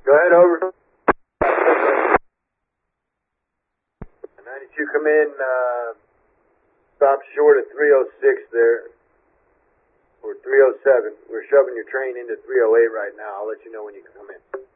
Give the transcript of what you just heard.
Go ahead, over. 92, come in, stop short of 306 there, or 307. We're shoving your train into 308 right now. I'll let you know when you can come in.